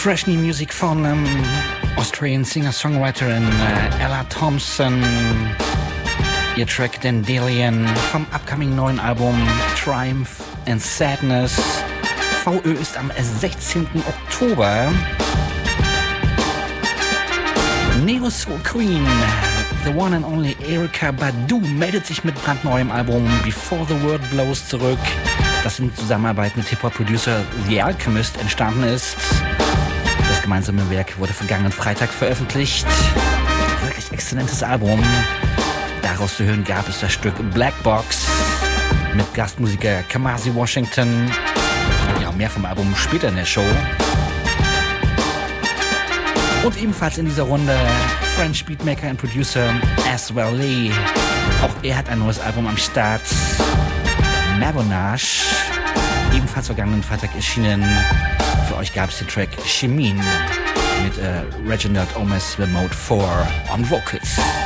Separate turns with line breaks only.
Fresh new music von Australian Singer-Songwriterin Ella Thompson. Ihr Track Dandelion vom upcoming neuen Album Triumph and Sadness. VÖ ist am 16. Oktober. Neo Soul Queen, the one and only Erykah Badu, meldet sich mit brandneuem Album Before the World Blows zurück, das in Zusammenarbeit mit Hip-Hop-Producer The Alchemist entstanden ist. Das gemeinsame Werk wurde vergangenen Freitag veröffentlicht. Wirklich exzellentes Album. Daraus zu hören gab es das Stück Black Box mit Gastmusiker Kamasi Washington. Ja, mehr vom Album später in der Show. Und ebenfalls in dieser Runde French Beatmaker und Producer Aswell Lee. Auch er hat ein neues Album am Start. Mavonage. Ebenfalls vergangenen Freitag erschienen. Für euch gab es den Track Shemin mit Reginald Omes Remote 4 on Vocals.